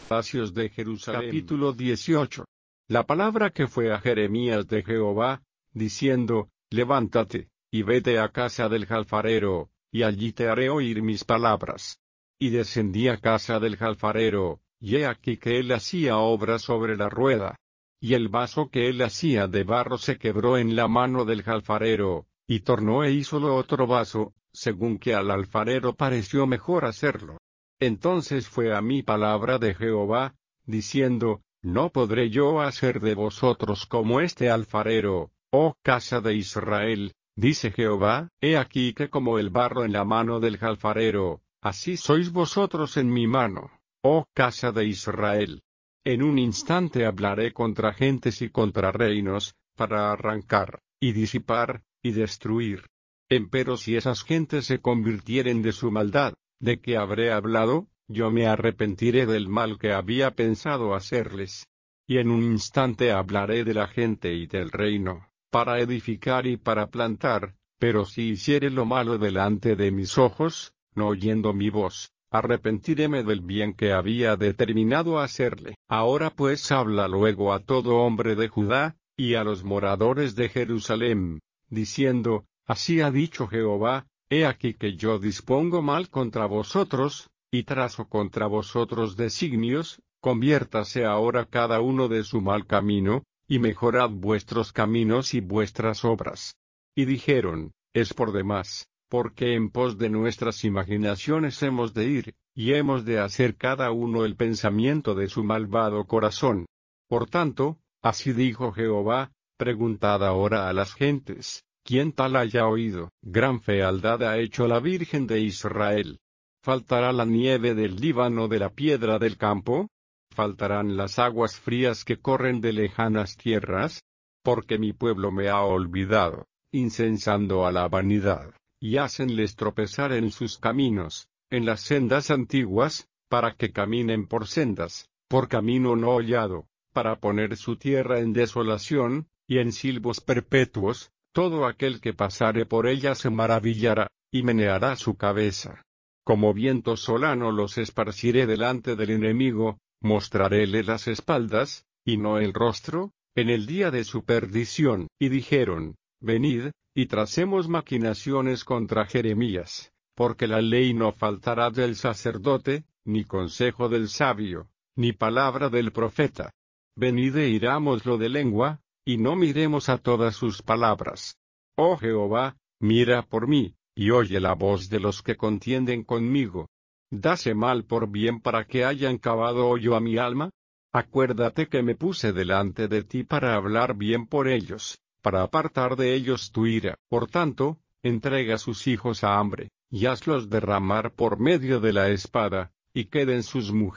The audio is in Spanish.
espacios de Jerusalén. Capítulo 18. La palabra que fue a Jeremías de Jehová, diciendo, levántate, y vete a casa del alfarero, y allí te haré oír mis palabras. Y descendí a casa del alfarero, y he aquí que él hacía obra sobre la rueda. Y el vaso que él hacía de barro se quebró en la mano del alfarero, y tornó e hízolo otro vaso, según que al alfarero pareció mejor hacerlo. Entonces fue a mí palabra de Jehová, diciendo, no podré yo hacer de vosotros como este alfarero, oh casa de Israel, dice Jehová, he aquí que como el barro en la mano del alfarero, así sois vosotros en mi mano, oh casa de Israel. En un instante hablaré contra gentes y contra reinos, para arrancar, y disipar, y destruir. Empero si esas gentes se convirtieren de su maldad, ¿de qué habré hablado? Yo me arrepentiré del mal que había pensado hacerles. Y en un instante hablaré de la gente y del reino, para edificar y para plantar, pero si hiciere lo malo delante de mis ojos, no oyendo mi voz, arrepentiréme del bien que había determinado hacerle. Ahora pues habla luego a todo hombre de Judá, y a los moradores de Jerusalén, diciendo, así ha dicho Jehová, he aquí que yo dispongo mal contra vosotros, y trazo contra vosotros designios, conviértase ahora cada uno de su mal camino, y mejorad vuestros caminos y vuestras obras. Y dijeron, es por demás, porque en pos de nuestras imaginaciones hemos de ir, y hemos de hacer cada uno el pensamiento de su malvado corazón. Por tanto, así dijo Jehová, preguntad ahora a las gentes, ¿quién tal haya oído? Gran fealdad ha hecho la Virgen de Israel. ¿Faltará la nieve del Líbano de la piedra del campo? ¿Faltarán las aguas frías que corren de lejanas tierras? Porque mi pueblo me ha olvidado, incensando a la vanidad, y hacenles tropezar en sus caminos, en las sendas antiguas, para que caminen por sendas, por camino no hollado, para poner su tierra en desolación, y en silbos perpetuos, todo aquel que pasare por ella se maravillará, y meneará su cabeza. Como viento solano los esparciré delante del enemigo, mostraréle las espaldas, y no el rostro, en el día de su perdición. Y dijeron, venid, y tracemos maquinaciones contra Jeremías, porque la ley no faltará del sacerdote, ni consejo del sabio, ni palabra del profeta. Venid e irámoslo de lengua, y no miremos a todas sus palabras. Oh Jehová, mira por mí, y oye la voz de los que contienden conmigo. Dase mal por bien para que hayan cavado hoyo a mi alma. Acuérdate que me puse delante de ti para hablar bien por ellos, para apartar de ellos tu ira. Por tanto, entrega sus hijos a hambre, y hazlos derramar por medio de la espada, y queden sus mujeres